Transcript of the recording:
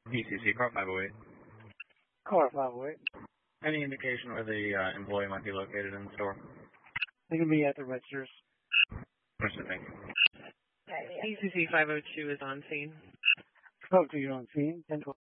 ECC car 508. Car 508. Any indication where the employee might be located in the store? They can be at the registers. Understood, thank you. ECC 502 is on scene. 502, you're on scene. 1012.